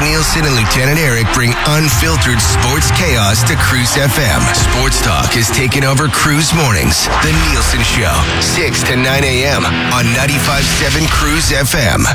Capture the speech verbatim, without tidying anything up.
Nielsen and Lieutenant Eric bring unfiltered sports chaos to Cruise F M. Sports talk is taking over Cruise Mornings. The Nielsen Show, six to nine a.m. on ninety-five point seven Cruise F M.